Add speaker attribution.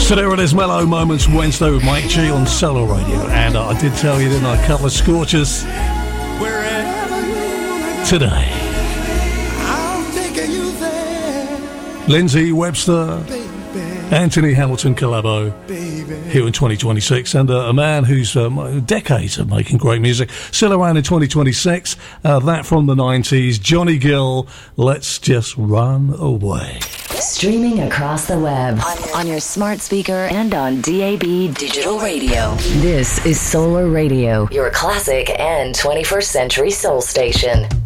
Speaker 1: So there it is, Mellow Moments Wednesday with Mike G on Solar Radio. And I did tell you, didn't I, a couple of scorchers today. Lindsay Webster, Anthony Hamilton collabo here in 2026, and a man who's decades of making great music, still around in 2026. That from the 90s, Johnny Gill, Let's Just Run Away.
Speaker 2: Streaming across the web, on your smart speaker and on DAB digital radio. This is Solar Radio, your classic and 21st century soul station.